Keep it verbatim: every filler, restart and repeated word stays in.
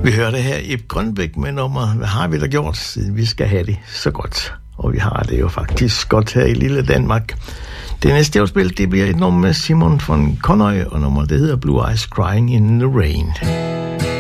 Vi hørte her Ib Grønbæk med nummer Hvad har vi da gjort, siden vi skal have det så godt. Og vi har det jo faktisk godt her i lille Danmark. Det næste afspil, det bliver et nummer med Simon von Connoy, og nummer det hedder Blue Eyes Crying in the Rain.